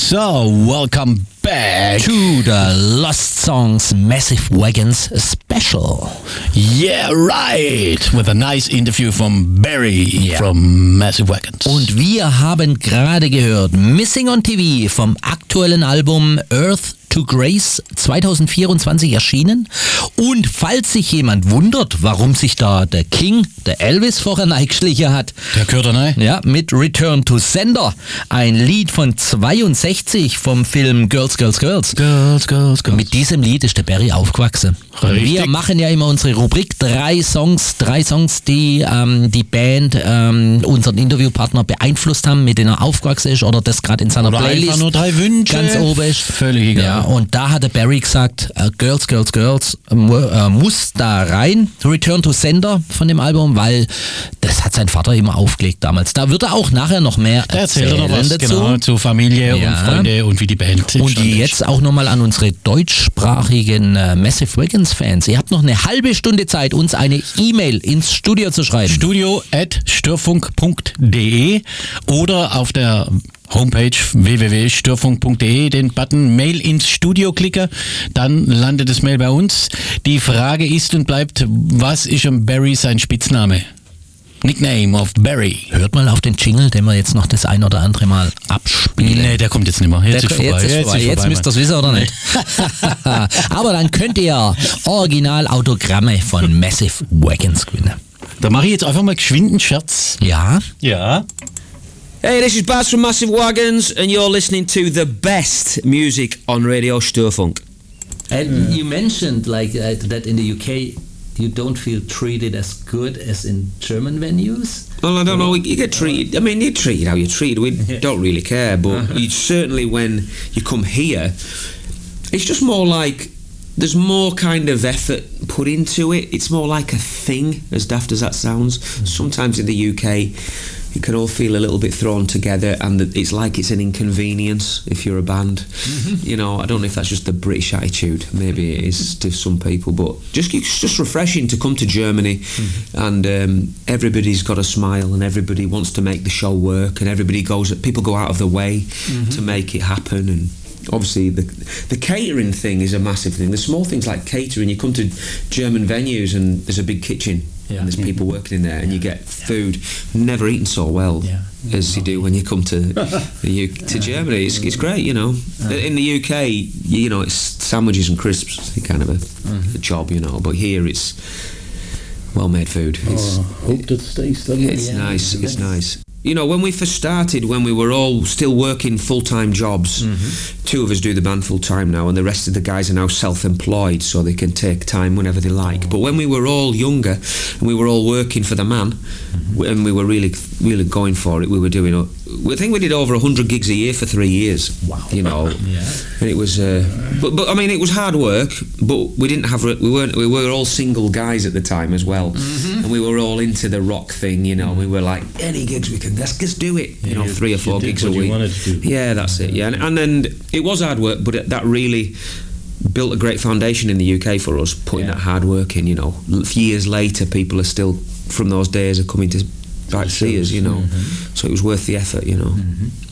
So, welcome back to the Lost Songs Massive Wagons special. Yeah, right. With a nice interview from Barry from Massive Wagons. Und wir haben gerade gehört Missing on TV vom aktuellen Album Earth to Grace 2024 erschienen. Und falls sich jemand wundert, warum sich da der King, der Elvis, vorher eingeschlichen hat. Der gehört da rein? Ja, mit Return to Sender. Ein Lied von 62 vom Film Girls, Girls, Girls. Girls, Girls, Girls. Mit diesem Lied ist der Barry aufgewachsen. Richtig. Wir machen ja immer unsere Rubrik, drei Songs, die die Band unseren Interviewpartner beeinflusst haben, mit denen er aufgewachsen ist oder das gerade in seiner Oder Playlist einfach nur 3 Wünsche. ganz oben ist. Völlig egal. Ja, und da hat der Barry gesagt, Girls, Girls, Girls muss da rein, Return to Sender von dem Album, weil das hat sein Vater immer aufgelegt damals. Da wird er auch nachher noch mehr erzählt erzählen er noch was, dazu. genau, zu Familie und Freunde und wie die Band Und jetzt auch nochmal an unsere deutschsprachigen Massive Wagons Fans. Ihr habt noch eine halbe Stunde Zeit, uns eine E-Mail ins Studio zu schreiben. studio@störfunk.de oder auf der Homepage www.störfunk.de den Button Mail ins Studio klicken, dann landet das Mail bei uns. Die Frage ist und bleibt, was ist am Barry sein Spitzname? Nickname of Barry. Hört mal auf den Jingle, den wir jetzt noch das ein oder andere Mal abspielen. Nee, der kommt jetzt nicht mehr. Jetzt ist vorbei. Jetzt müsst ihr es wissen, oder nicht? Aber dann könnt ihr Originalautogramme von Massive Wagons gewinnen. Da mache ich jetzt einfach mal geschwind einen Scherz. Ja? Ja. Hey, this is Baz from Massive Wagons, and you're listening to the best music on Radio Störfunk. And you mentioned that in the UK you don't feel treated as good as in German venues. Well, I don't know. You get treated. I mean, you're treated how you're treated. We don't really care, but you certainly, when you come here, it's just more like there's more kind of effort put into it. It's more like a thing, as daft as that sounds. Sometimes in the UK, you can all feel a little bit thrown together, and it's like it's an inconvenience if you're a band. You know, I don't know if that's just the British attitude. Maybe it is to some people, but it's just refreshing to come to Germany, and everybody's got a smile, and everybody wants to make the show work, and people go out of their way to make it happen, and obviously the catering thing is a massive thing. The small things like catering, you come to German venues and there's a big kitchen and there's people working in there and you get food. Never eaten so well as you do when you come to Germany. It's great, you know. In the UK, you know, it's sandwiches and crisps, kind of a job, you know, but here it's well-made food. Hope that stays, doesn't it? It's nice, it's nice. You know, when we first started, when we were all still working full-time jobs, 2 of us do the band full-time now, and the rest of the guys are now self-employed, so they can take time whenever they like. But when we were all younger, and we were all working for the man, and we were really, really going for it, we were doing, I think we did over 100 gigs a year for 3 years. Wow. You know, and it was, but I mean, it was hard work, but we didn't have, we were all single guys at the time as well, and we were all into the rock thing, you know, we were like, any gigs we can, let's just do it, you know, 3 or 4 gigs a week. Yeah, that's it, yeah, and then it was hard work, but that really built a great foundation in the UK for us, putting that hard work in, you know. Years later, people are still, from those days, are coming to back to see us, you know, so it was worth the effort, you know.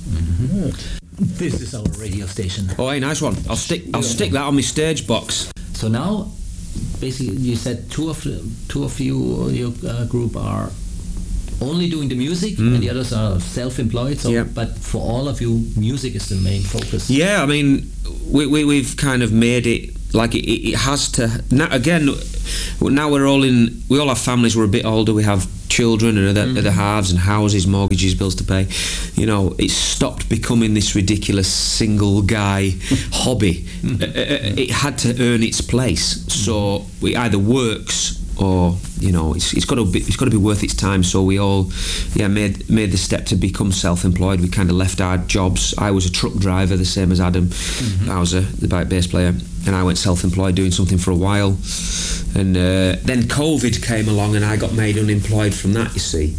This is our radio station. Oh, hey, nice one. I'll stick that on my stage box. So now, basically, you said two of you, your group are only doing the music, and the others are self-employed. So, but for all of you, music is the main focus. Yeah, I mean, we've kind of made it like it has to. Now, again, now we all have families. We're a bit older. We have children and other halves and houses, mortgages, bills to pay. You know, it's stopped becoming this ridiculous single guy hobby. It had to earn its place. So it either works or, you know, it's got to be worth its time. So we all made the step to become self-employed. We kind of left our jobs. I was a truck driver, the same as Adam. I was the bass player, and I went self-employed doing something for a while. And then COVID came along, and I got made unemployed from that, you see.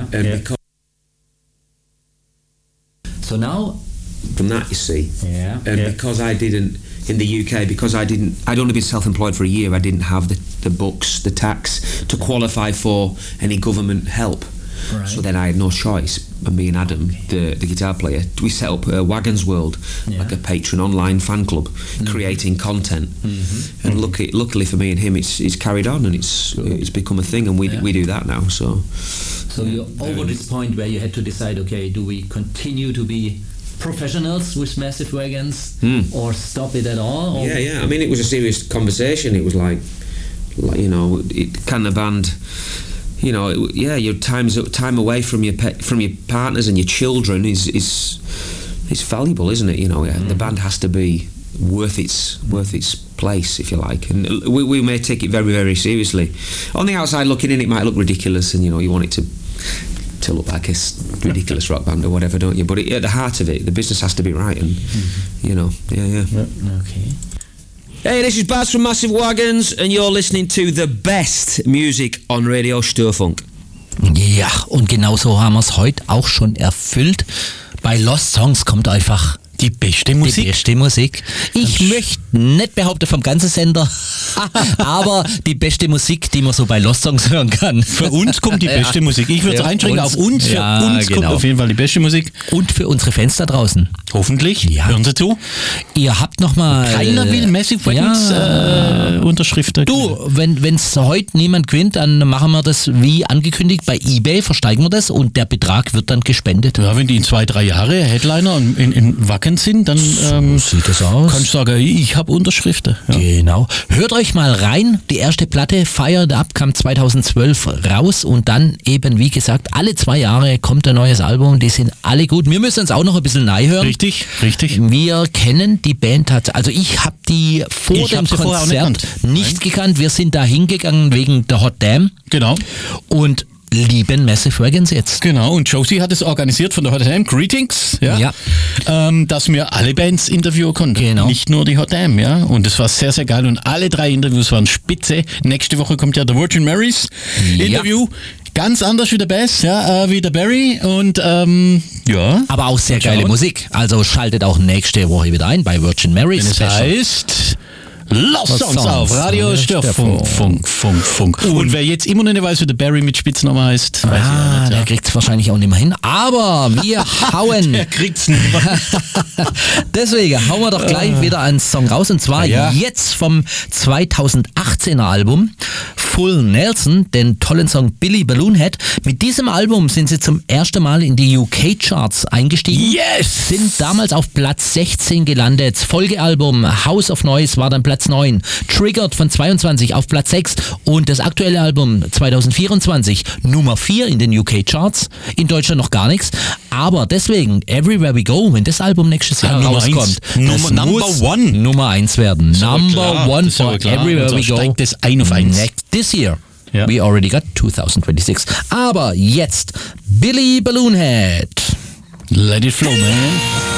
So now, from that, you see. Because I didn't, in the UK, I'd only been self-employed for a year, I didn't have the books, the tax to qualify for any government help. Right. So then I had no choice. And me and Adam, the guitar player, we set up Wagons World, like a Patreon online fan club, creating content. And luckily for me and him, it's carried on and it's become a thing, and we do that now. So you're over this point where you had to decide, okay, do we continue to be professionals with Massive Wagons or stop it at all? Or Yeah. I mean, it was a serious conversation. It was like you know, can the band, you know, your time away from your partners and your children is valuable, isn't it? You know, the band has to be worth its place, if you like, and we may take it very, very seriously. On the outside looking in, it might look ridiculous, and you know, you want it to look like a ridiculous rock band or whatever, don't you? But at the heart of it, the business has to be right, and you know, Okay. Hey, this is Baz from Massive Wagons, and you're listening to the best music on Radio Störfunk. Ja, und genauso haben wir es heute auch schon erfüllt. Bei Lost Songs kommt einfach Die beste Musik. Die beste Musik. Ich möchte nicht behaupten vom ganzen Sender, aber die beste Musik, die man so bei Lost Songs hören kann. Für uns kommt die beste Musik. Ich würde es einschränken auf uns. Für uns kommt auf jeden Fall die beste Musik. Und für unsere Fans da draußen. Hoffentlich. Ja. Hören Sie zu. Ihr habt nochmal... Keiner will Massive Wagons Unterschriften. Du, wenn es heute niemand gewinnt, dann machen wir das wie angekündigt bei eBay, versteigen wir das und der Betrag wird dann gespendet. Ja, wenn die in 2-3 Jahre Headliner in Wacken sind, dann sieht das aus. Kannst du sagen, ich habe Unterschriften. Ja. Genau. Hört euch mal rein. Die erste Platte, Fire the Up, kam 2012 raus und dann eben, wie gesagt, alle 2 Jahre kommt ein neues Album. Die sind alle gut. Wir müssen uns auch noch ein bisschen neu hören. Richtig. Wir kennen die Band tatsächlich. Also ich habe die vor dem Konzert nicht gekannt. Wir sind da hingegangen wegen der Hot Damn. Genau. Und lieben Massive Wagons jetzt. Genau, und Josie hat es organisiert von der Hot Damn, Greetings, dass wir alle Bands interviewen konnten, genau. Nicht nur die Hot Damn, ja, und das war sehr, sehr geil und alle 3 Interviews waren spitze. Nächste Woche kommt ja der Virgin Marys Interview, ganz anders wie der Bass, wie der Barry und aber auch sehr geile Musik, also schaltet auch nächste Woche wieder ein bei Virgin Marys. Das heißt... Lost Songs auf Radio Störfunk. Und wer jetzt immer noch nicht weiß, wie der Barry mit Spitznamen heißt, weiß ich auch nicht. Der kriegt es wahrscheinlich auch nicht mehr hin. Aber wir hauen. Der kriegt's nicht mehr. Deswegen hauen wir doch gleich wieder einen Song raus. Und zwar jetzt vom 2018er Album Full Nelson, den tollen Song Billy Balloonhead. Mit diesem Album sind sie zum ersten Mal in die UK-Charts eingestiegen. Yes! Sind damals auf Platz 16 gelandet. Das Folgealbum House of Noise war dann Platz 9. Triggered von 22 auf Platz 6. Und das aktuelle Album 2024 Nummer 4 in den UK-Charts. In Deutschland noch gar nichts. Aber deswegen, Everywhere We Go, wenn das Album nächstes Jahr rauskommt, Nummer 1 werden. Number 1 for Everywhere We Go. Steigt das ein auf 1. This year. We already got 2026. Aber jetzt Billy Balloonhead. Let it flow, man.